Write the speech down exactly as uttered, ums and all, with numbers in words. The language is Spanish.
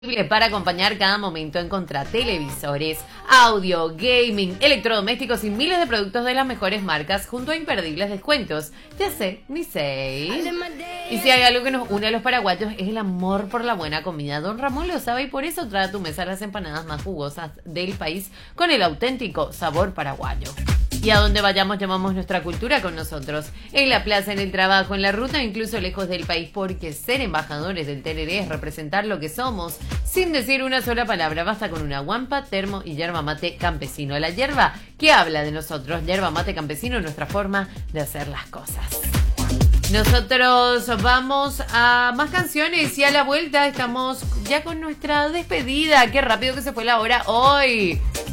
Para acompañar cada momento encontrar televisores, audio, gaming, electrodomésticos y miles de productos de las mejores marcas junto a imperdibles descuentos. Ya sé, ni sé. Y si hay algo que nos une a los paraguayos es el amor por la buena comida. Don Ramón lo sabe y por eso trae a tu mesa las empanadas más jugosas del país con el auténtico sabor paraguayo. Y a donde vayamos llevamos nuestra cultura con nosotros. En la plaza, en el trabajo, en la ruta, incluso lejos del país. Porque ser embajadores del tereré es representar lo que somos. Sin decir una sola palabra. Basta con una guampa, termo y yerba mate campesino. La yerba que habla de nosotros. Yerba mate campesino, nuestra forma de hacer las cosas. Nosotros vamos a más canciones y a la vuelta estamos ya con nuestra despedida. Qué rápido que se fue la hora hoy.